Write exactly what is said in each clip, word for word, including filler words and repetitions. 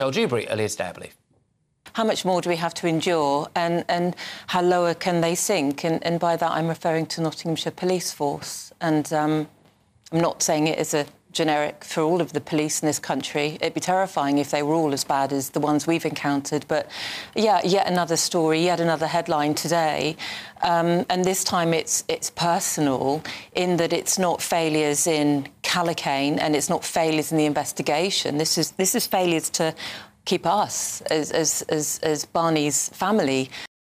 Dewberry earlier today, I believe. How much more do we have to endure, and, and how lower can they sink? And, and by that I'm referring to Nottinghamshire Police Force. And um, I'm not saying it as a generic for all of the police in this country. It'd be terrifying if they were all as bad as the ones we've encountered. But, yeah, yet another story, yet another headline today. Um, and this time it's, it's personal in that it's not failures in Callacane and it's not failures in the investigation. This is, this is failures to keep us as, as, as, as Barney's family.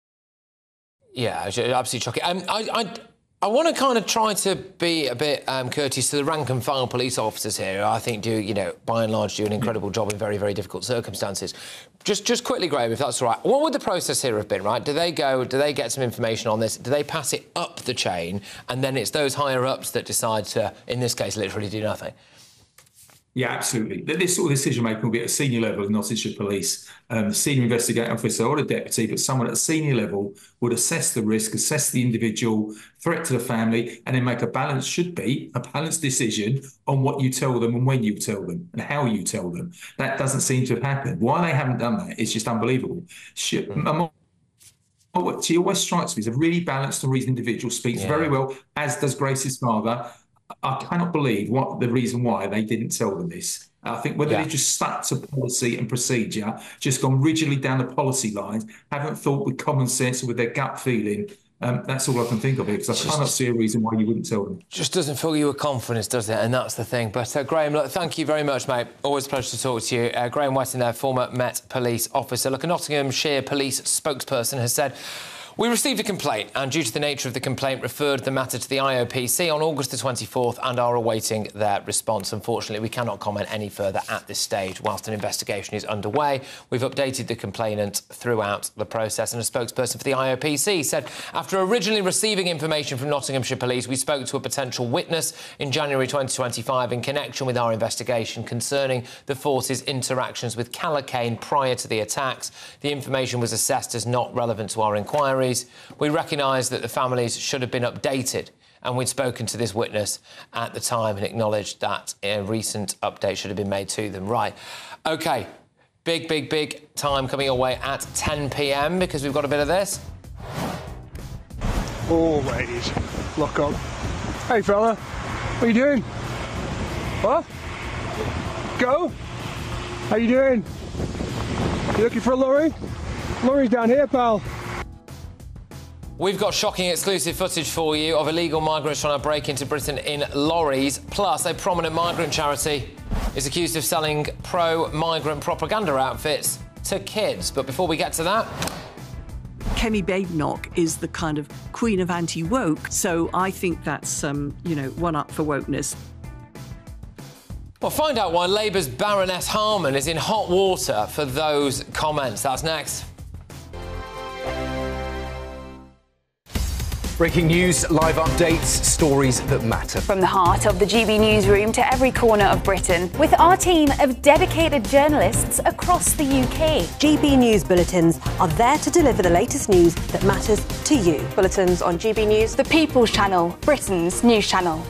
Yeah, absolutely shocking. Um, I... I... I want to kind of try to be a bit um, courteous to the rank and file police officers here. I think do, you know, by and large, do an incredible job in very, very difficult circumstances. Just, just quickly, Graham, if that's all right. What would the process here have been, right? Do they go? Do they get some information on this? Do they pass it up the chain, and then it's those higher ups that decide to, in this case, literally do nothing? Yeah, absolutely. This sort of decision-making will be at a senior level of Nottinghamshire Police. Um, the senior investigating officer or a deputy, but someone at a senior level would assess the risk, assess the individual, threat to the family, and then make a balance, should be a balanced decision on what you tell them and when you tell them and how you tell them. That doesn't seem to have happened. Why they haven't done that is just unbelievable. Should, mm. What she always strikes me as a really balanced and reasoned individual, speaks yeah. very well, as does Grace's father. I cannot believe what the reason why they didn't tell them this. I think whether yeah. they just stuck to policy and procedure, just gone rigidly down the policy lines, haven't thought with common sense or with their gut feeling. Um, that's all I can think of it, because I just cannot see a reason why you wouldn't tell them. Just doesn't fill you with confidence, does it? And that's the thing. But, uh, Graham, look, thank you very much, mate. Always a pleasure to talk to you. Uh, Graham Wetton there, former Met Police officer. Look, a Nottinghamshire Police spokesperson has said, we received a complaint and, due to the nature of the complaint, referred the matter to the I O P C on August the twenty-fourth and are awaiting their response. Unfortunately, we cannot comment any further at this stage whilst an investigation is underway. We've updated the complainant throughout the process, and a spokesperson for the I O P C said, after originally receiving information from Nottinghamshire Police, we spoke to a potential witness in January twenty twenty-five in connection with our investigation concerning the force's interactions with Callacane prior to the attacks. The information was assessed as not relevant to our inquiry. We recognise that the families should have been updated, and we'd spoken to this witness at the time and acknowledged that a recent update should have been made to them. Right, OK, big, big, big time coming your way at ten p m because we've got a bit of this. All ladies, lock on. Hey, fella, what are you doing? What? Go? How you doing? You looking for a lorry? Lorry's down here, pal. We've got shocking exclusive footage for you of illegal migrants trying to break into Britain in lorries. Plus, a prominent migrant charity is accused of selling pro-migrant propaganda outfits to kids. But before we get to that... Kemi Badenoch is the kind of queen of anti-woke, so I think that's, um, you know, one up for wokeness. Well, find out why Labour's Baroness Harman is in hot water for those comments. That's next. Breaking news, live updates, stories that matter. From the heart of the G B newsroom to every corner of Britain, with our team of dedicated journalists across the U K. G B News Bulletins are there to deliver the latest news that matters to you. Bulletins on G B News, the People's Channel, Britain's news channel.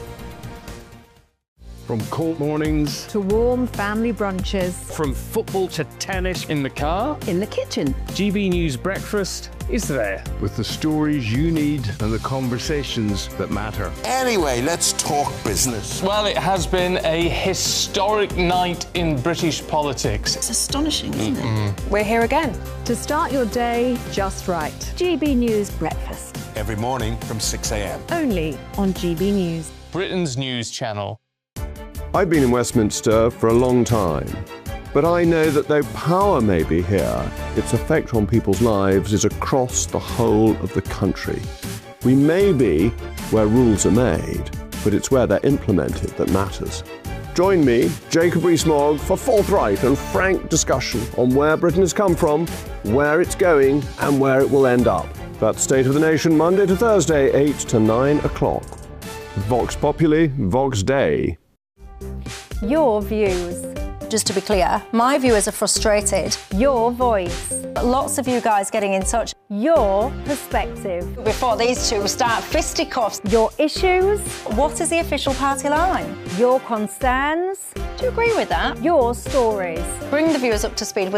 From court mornings to warm family brunches. From football to tennis in the car. In the kitchen. G B News Breakfast is there. With the stories you need and the conversations that matter. Anyway, let's talk business. Well, it has been a historic night in British politics. It's astonishing, isn't mm-hmm. it? We're here again to start your day just right. G B News Breakfast. Every morning from six a m Only on G B News. Britain's news channel. I've been in Westminster for a long time, but I know that though power may be here, its effect on people's lives is across the whole of the country. We may be where rules are made, but it's where they're implemented that matters. Join me, Jacob Rees-Mogg, for forthright and frank discussion on where Britain has come from, where it's going, and where it will end up. That's State of the Nation, Monday to Thursday, eight to nine o'clock. Vox Populi, Vox Dei. Your views. Just to be clear, my viewers are frustrated. Your voice. Lots of you guys getting in touch. Your perspective. Before these two start fisticuffs. Your issues. What is the official party line? Your concerns. Do you agree with that? Your stories. Bring the viewers up to speed with